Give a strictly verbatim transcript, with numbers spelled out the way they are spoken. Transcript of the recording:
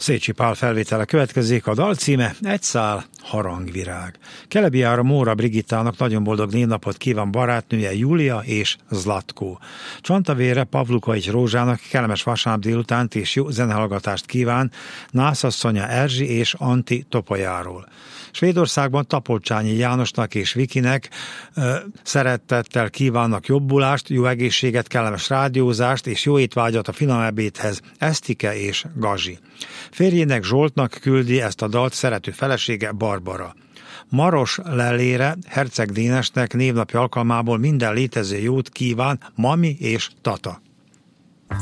Szécsi Pál felvétele következik, a dal címe Egy szál harangvirág. Kelebiára Móra Brigittának nagyon boldog névnapot kíván barátnője Júlia és Zlatkó. Csantavére Pavlukovics Rózsának kellemes vasárnap délutánt és jó zenehallgatást kíván nászasszonya Erzsi és Anti Topolyáról. Svédországban Tapolcsányi Jánosnak és Vikinek ö, szeretettel kívánnak jobbulást, jó egészséget, kellemes rádiózást és jó étvágyat a finom ebédhez Esztike és Gazsi. Férjének Zsoltnak küldi ezt a dalt szerető felesége Barbara. Maros Lellére, Herceg Dénesnek névnapja alkalmából minden létező jót kíván Mami és Tata.